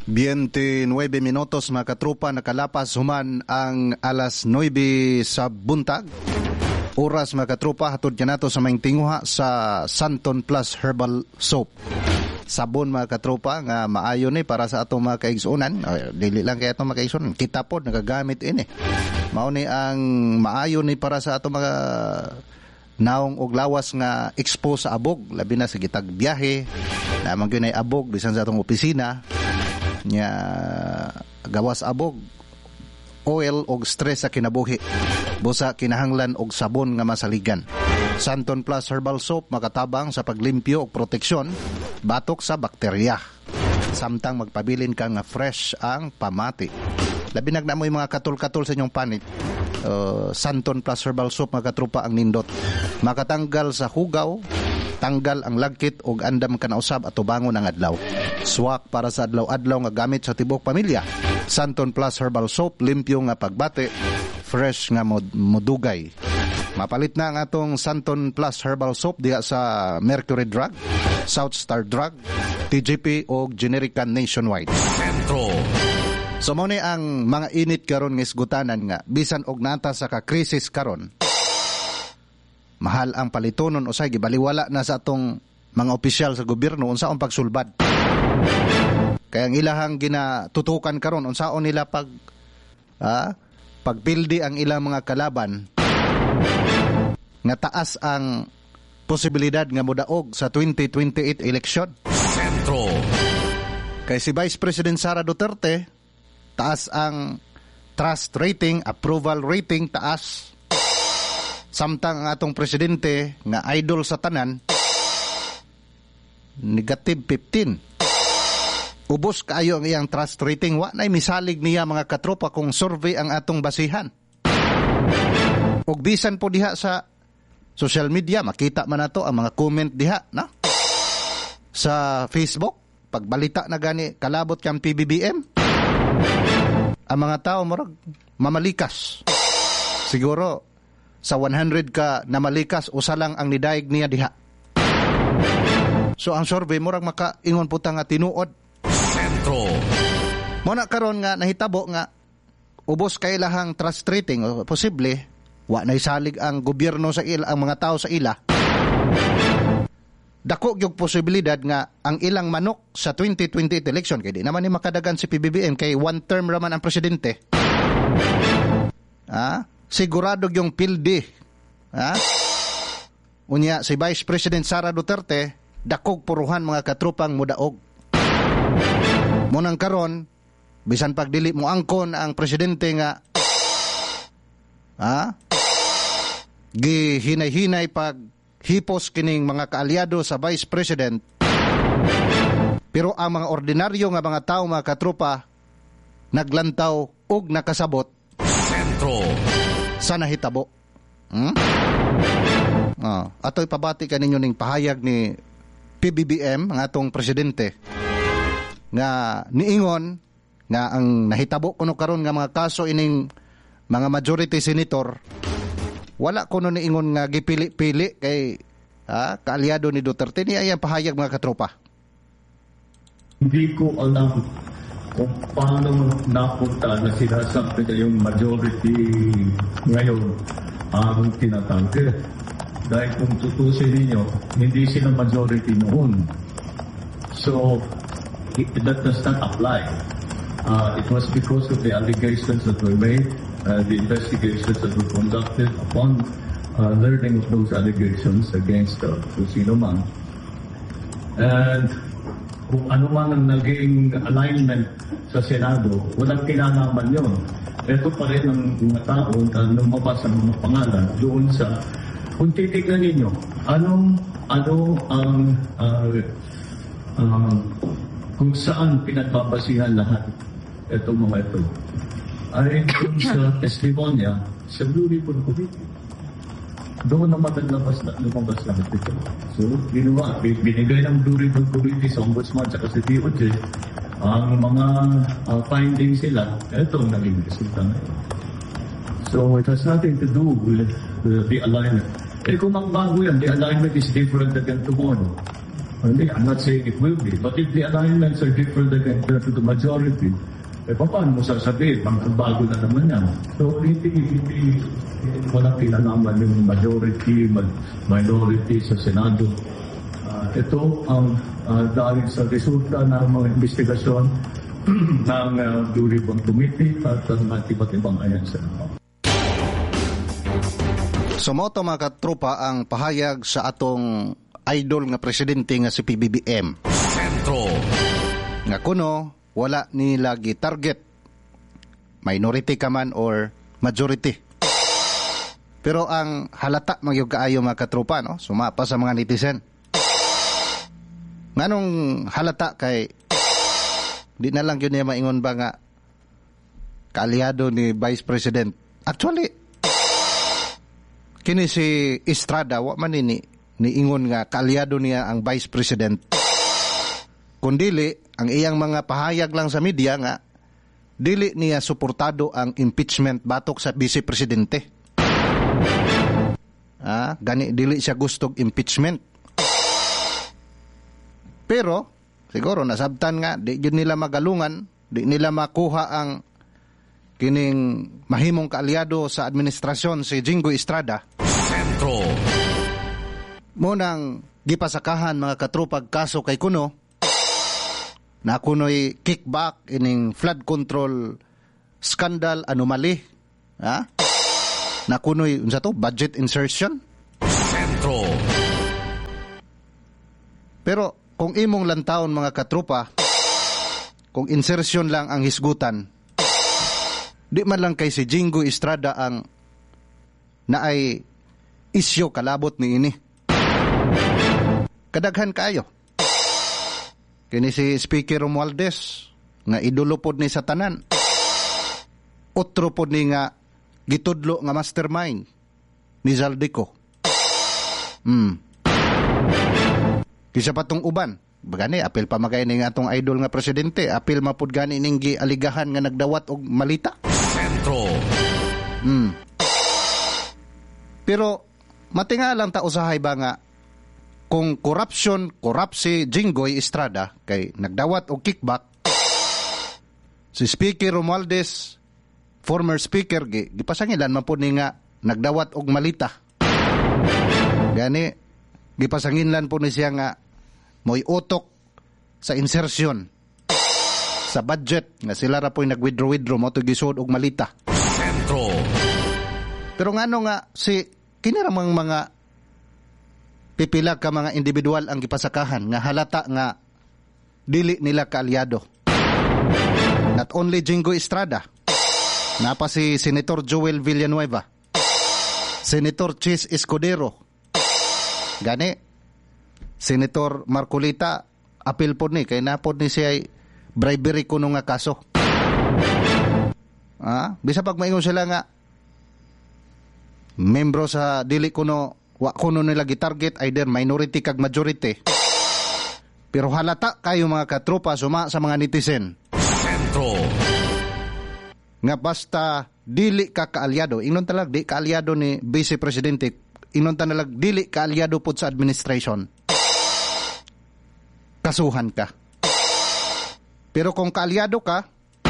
29 minutos mga katropa, nakalapas human ang alas 9 sa buntag. Oras mga katropa, hatod ka nato sa maing tinguha sa Santon Plus Herbal Soap. Sabon mga katropa nga maayo ni para sa atong mga kaigsunan. Dili lang kaya atong mga kaigsunan, kita po nagagamit ini. Mao ni ang maayo ni para sa atong mga naong og lawas nga expose sa abog, labi na sa gitag biyahe, naman gyud ay abog bisan sa atong opisina. Nya gawas abog, oil og stress sa kinabuhi, busa kinahanglan og sabon nga masaligan. Santon Plus Herbal Soap makatabang sa paglimpyo og proteksyon batok sa bakterya, samtang magpabilin ka nga fresh ang pamati. Labi nagnamoy mga katol-katol sa inyong panit. Santon Plus Herbal Soap mga katrupa ang nindot, makatanggal sa hugaw, tanggal ang lagkit og andam ka na usab at tubangon ang adlaw. Swak para sa adlaw-adlaw nga gamit sa tibok pamilya. Santon Plus Herbal Soap, limpyo nga pagbati, fresh nga modugay. Mapalit na ang atong Santon Plus Herbal Soap diha sa Mercury Drug, South Star Drug, TGP o Generica nationwide. Centro. So mo ni ang mga init karon nga isgutanan nga bisan og nata sa ka-krisis karon. Mahal ang palitonon usay gibaliwala na sa atong mga opisyal sa gobyerno unsaon pagsulbad. Kaya ang ilahang ginatutukan karon unsaon nila pagpildi ang ilang mga kalaban nga taas ang posibilidad nga modaog sa 2028 election. Sentro. Kay si Vice President Sara Duterte, taas ang trust rating, approval rating, taas. Samtang ang atong presidente nga idol sa tanan, negative 15. Ubos kaayo ang iyang trust rating. Wa na'y misalig niya mga katropa kung survey ang atong basihan. Og bisan po diha sa social media, makita man nato ang mga comment diha, na? Sa Facebook, pagbalita na gani kalabot kang PBBM, ang mga tao murag mamalikas. Siguro sa 100 ka namalikas, usa lang ang nidaig niya diha. So ang survey murag makaingon puta nga tinuod. Sentro. Muna karon nga nahitabo nga ubos kay ilahang trust rating, o posible wa nay salig ang gobyerno sa ila, ang mga tao sa ila. Dako gyud posibilidad nga ang ilang manok sa 2028 election, kay di naman ni makadagan si PBBM kay one term raman ang presidente. Sigurado yung pildi. Unya si Vice President Sara Duterte, dakog puruhan mga katrupang mudaog. Munang karon, bisan pagdili mo angkon ang presidente nga gihinay-hinay pag hipos kining mga kaalyado sa Vice President, pero ang mga ordinaryo nga mga tao mga katropa naglantaw ug nakasabot. Sentro. Sa nahitabo. Ato'y pabati kaninyo ning pahayag ni PBBM, ang atong presidente, nga niingon nga ang nahitabo kuno karon nga mga kaso ining mga majority senator, wala kuno niingon nga gipili-pili kay kaalyado ni Duterte. Niya ang pahayag mga katropa. Hindi ko alam kung paano napunta na sinasabi na yung majority ngayon ang tinatangke. Dahil kung tutusin ninyo, hindi sila majority noon. So, that does not apply. It was because of the allegations that were made, the investigations that were conducted upon learning of those allegations against sino man. And kung ano man ang naging alignment sa Senado, walang kinalaman yun. Ito pa rin ang mga tao na lumabas ang mga pangalan doon sa, kung titignan ninyo, ano ang kung saan pinagbabasihan lahat itong mga ito, ay doon sa testimonya sa Blue Ribbon Committee. Doon naman lumabas lahat ito. So, binigay ng Blue Ribbon Committee sa Ombudsman at sa DOJ ang mga findings sila. Ito ang naging resulta ngayon. So, it has nothing to do with the alignment. Kung magbago yan, the alignment is different again tomorrow. I'm not saying it will be, but if the alignments are different than to the majority, paano mo sasabihin? Magbago na naman yan. So, hindi walang kinalaman yung majority, minority sa Senado. Ito ang dahil sa resulta ng mga investigasyon ng Blue Ribbon Committee at ng iba't ibang ayansa. Sumoto mga katropa ang pahayag sa atong idol nga presidente nga si PBBM. Sentro. Nga kuno, wala nila target minority ka man or majority. Pero ang halata magyug kaayo mga katropa, no? Sumapa sa mga netizen. Nganong halata kay di na lang yun niya maingon ba nga kaalyado ni Vice President. Actually, kini si Estrada, wa man niingon nga kaalyado niya ang Vice President. Kundili, ang iyang mga pahayag lang sa media nga, dili niya suportado ang impeachment batok sa Vice Presidente. Gani, dili siya gustog impeachment. Pero, siguro nasabtan nga, di yun nila magalungan, di nila makuha ang kining mahimong kaalyado sa administrasyon si Jinggoy Estrada. Sentro. Munang gipasakahan mga katropag kaso kay kuno, na kuno'y kickback ining flood control scandal anomaly. Na kuno'y unsa to budget insertion. Sentro. Pero kung imong lantawon mga katropa, kung insertion lang ang hisgutan, di man lang kay si Jinggoy Estrada ang naay isyo kalabot ni ini. Kadaghan kayo. Kini si Speaker Romualdez nga idolo pod ni sa tanan. Otro pod ni nga gitudlo nga mastermind ni Zaldico. Kisa pa tong uban. Bagani, apil pa magay ni nga tong idol nga presidente. Apil mapud gani ning gialigahan nga nagdawat og malita. Sentro. Pero matingalang ta usahay ba nga kung corrupt si Jinggoy Estrada kay nagdawat og kickback, si Speaker Romualdez, former speaker, gipasangilan man po ni nga nagdawat og malita. Gani, gipasangilan po ni siya nga mo'y utok sa insertion sa budget nga sila ra po'y nag-withdraw mo to gisod og malita. Sentro. Pero ngano nga si kiniramang mga pipila ka mga individual ang gipasakahan nga halata nga dili nila kaalyado. Not only Jinggoy Estrada, napa si Senator Joel Villanueva, Senator Chis Escudero, gani Senator Marcolita, apil po ni kay napod ni siya bribery kuno nga kaso. Bisa pag maingon sila nga membro sa dili kuno wa kuno nila gitarget either minority kag majority. Pero halata kayo mga katropa suma sa mga netizen. Sentro. Nga basta dili ka kaalyado, ingnon talag di kaalyado ni Vice Presidente, ingnon talag dili kaalyado pod sa administration. Kasuhan ka. Pero kung kaalyado ka,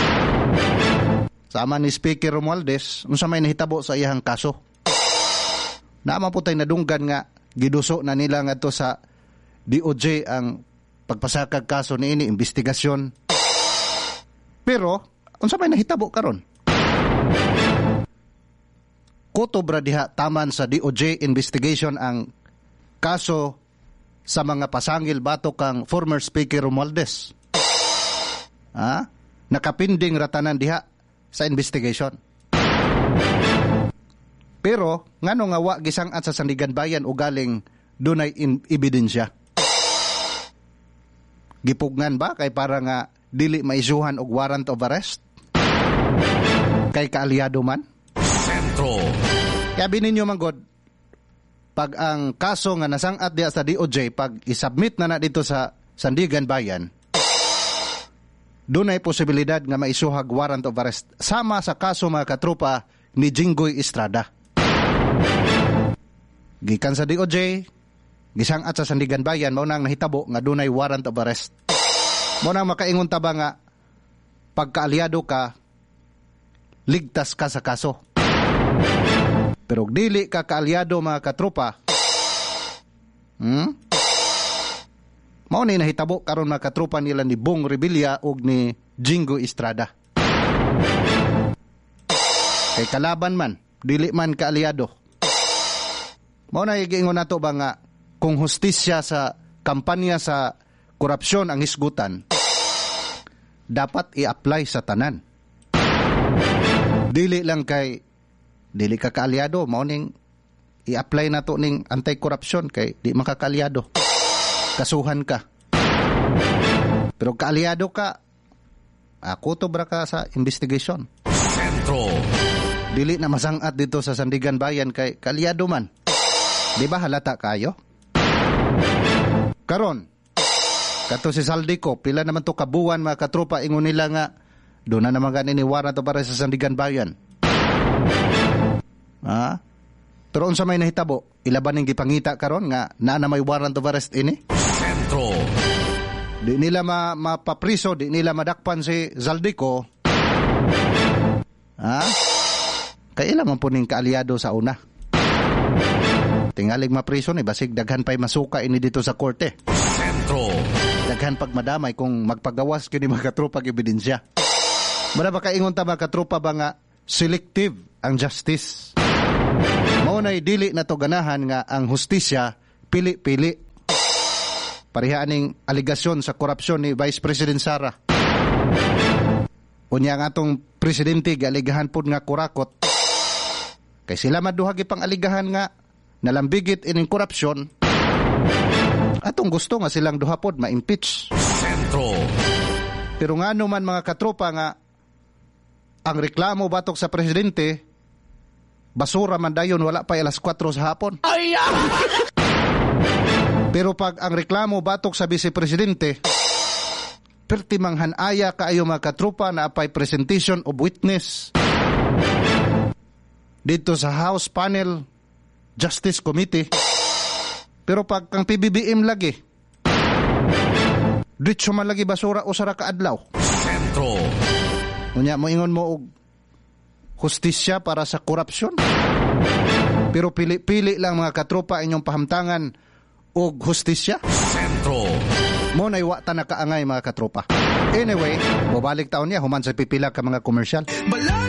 sama ni Speaker Romualdez, unsa may nahitabo sa iyang kaso. Naama po tayo nadunggan nga giduso na nila nga to sa DOJ ang pagpasakag kaso ni ini, investigasyon. Pero, unsa may nahitabo karon? Kutobra diha taman sa DOJ investigation ang kaso sa mga pasangil batok kang former Speaker Romualdez. Nakapinding ratanan diha sa investigation. Pero ngano nga wa gisangat sa Sandigan Bayan o galing dunay ebidensya. Gipugnan ba kay para nga dili maisuhan og warrant of arrest? Kay kaalyado man? Sentro. Kaya bininyo manggod, pag ang kaso nga nasangat diya sa DOJ, pag isubmit na dito sa Sandigan Bayan, dunay posibilidad nga maisuhag warrant of arrest. Sama sa kaso mga katropa ni Jinggoy Estrada. Gikan sa DOJ, gisangat sa Sandigan Bayan, mao nang nahitabo nga dunay warrant of arrest. Mao nang makaingon ta ba nga pagkaalyado ka, ligtas ka sa kaso. Pero dili ka kaalyado mga katropa, mao ni nahitabo karon mga katropa nila ni Bong Revilla ug ni Jingo Estrada. Kay kalaban man, dili man kaalyado. Mao na giingon nato ba nga kung hustisya sa kampanya sa korupsyon ang hisgutan, dapat i-apply sa tanan. Dili lang kay dili ka kaalyado, mao ning i-apply nato ning anti-corruption kay di makakaalyado. Kasuhan ka. Pero kaalyado ka, ako to bra ka sa investigation. Sentro. Dili na masangat dito sa Sandigan Bayan kay kaalyado man. Di ba halata kayo? Karon, kato si Saldico, pila naman to kabuan mga katropa, ingon nila nga doon na naman ganin ni warrant of arrest sa Sandigan Bayan. Pero unsa may nahitabo, ilaban ning gipangita karon nga naa na may warrant of arrest ini? Sentro. Di nila mapapriso, di nila madakpan si Saldico. Kailan man po ning kaalyado sa una. Tingalig mapriso ni basig daghan pa'y masuka ini dito sa korte. Sentro. Daghan pag madamay kung magpagawas kini mga katropa ebidensya. Mara ba kaingon ta mga katropa ba nga selective ang justice. Mao nay dili na to ganahan nga ang hustisya pili-pili. Pareha aning aligasyon sa korupsyon ni Vice President Sara. Unya nga atong presidente gialigahan pod nga kurakot. Kay sila maduhagi pang aligahan nga nalambigit ining korupsyon. Atong gusto nga silang duha pod ma-impeach. Sentro. Pero nga naman mga katropa nga ang reklamo batok sa presidente basura man dayon wala pa alas 4 sa hapon. Pero pag ang reklamo batok sa vice-presidente, perti manghanaya kaayo mga katropa na apay presentation of witness dito sa House Panel Justice Committee. Pero pag kang PBBM lagi, ditso man lagi basura o sara kaadlaw. Sentro. Unya mo ingon mo og hustisya para sa korupsyon. Pero pili-pili lang mga katropa inyong pahamtangan og hustisya. Sentro. Mo na iwata na kaangay mga katropa. Anyway, babalik taon niya human sa pipila ka mga komersyal.